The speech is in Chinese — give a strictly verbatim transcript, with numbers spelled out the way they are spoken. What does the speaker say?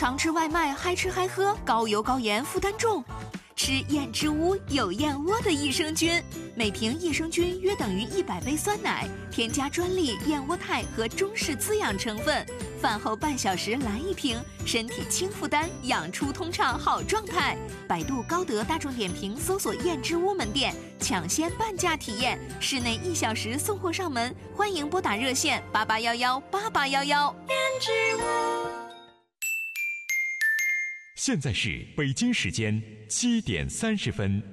常吃外卖，嗨吃嗨喝，高油高盐，负担重。吃燕之屋有燕窝的益生菌，每瓶益生菌约等于一百杯酸奶，添加专利燕窝肽和中式滋养成分。饭后半小时来一瓶，身体轻负担，养出通畅好状态。百度、高德、大众点评搜索燕之屋门店，抢先半价体验，室内一小时送货上门。欢迎拨打热线八八幺幺八八幺幺。燕之屋。 现在是北京时间七点三十分。